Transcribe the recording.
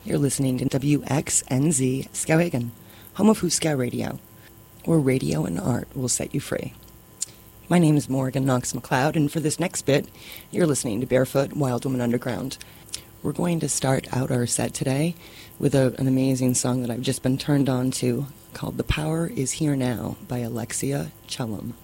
You're listening to WXNZ Skowhegan, home of Huskow Radio, where radio and art will set you free. My name is Morgan Knox McLeod, and for this next bit, you're listening to Barefoot Wild Woman Underground. We're going to start out our set today with an amazing song that I've just been turned on to called The Power Is Here Now by Alexia Chellum.